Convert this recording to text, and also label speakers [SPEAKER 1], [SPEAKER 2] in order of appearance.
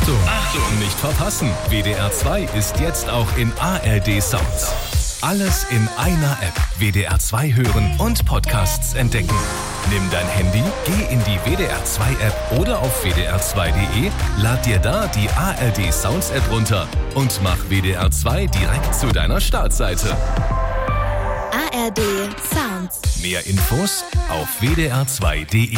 [SPEAKER 1] Achtung, nicht verpassen. WDR 2 ist jetzt auch in ARD Sounds. Alles in einer App. WDR 2 hören und Podcasts entdecken. Nimm dein Handy, geh in die WDR 2 App oder auf wdr2.de, lad dir da die ARD Sounds App runter und mach WDR 2 direkt zu deiner Startseite.
[SPEAKER 2] ARD Sounds.
[SPEAKER 1] Mehr Infos auf wdr2.de.